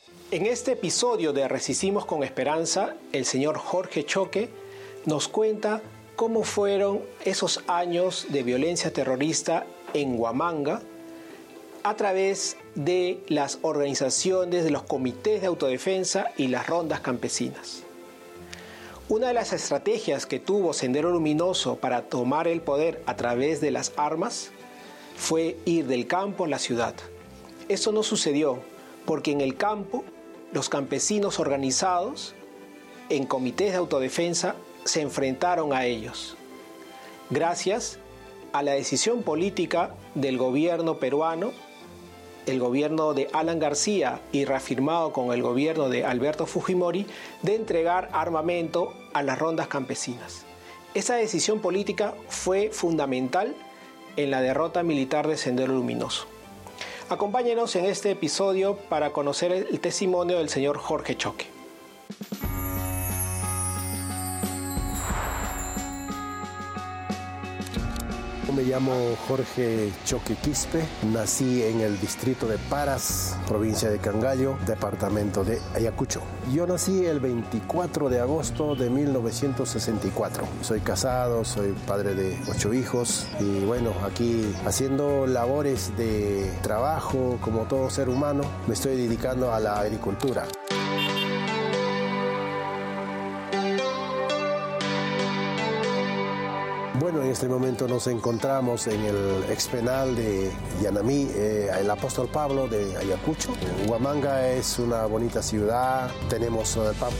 En este episodio de Resistimos con Esperanza, el señor Jorge Choque nos cuenta cómo fueron esos años de violencia terrorista en Huamanga a través de las organizaciones de los comités de autodefensa y las rondas campesinas. Una de las estrategias que tuvo Sendero Luminoso para tomar el poder a través de las armas fue ir del campo a la ciudad. Eso no sucedió porque en el campo los campesinos organizados en comités de autodefensa se enfrentaron a ellos. Gracias a la decisión política del gobierno peruano, el gobierno de Alan García y reafirmado con el gobierno de Alberto Fujimori, de entregar armamento a las rondas campesinas. Esa decisión política fue fundamental en la derrota militar de Sendero Luminoso. Acompáñenos en este episodio para conocer el testimonio del señor Jorge Choque. Me llamo Jorge Choque Quispe, nací en el distrito de Paras, provincia de Cangallo, departamento de Ayacucho. Yo nací el 24 de agosto de 1964. Soy casado, soy padre de 8 hijos y bueno, aquí haciendo labores de trabajo como todo ser humano, me estoy dedicando a la agricultura. Bueno, en este momento nos encontramos en el expenal de Yanamí, el Apóstol Pablo de Ayacucho. Huamanga es una bonita ciudad, tenemos pampa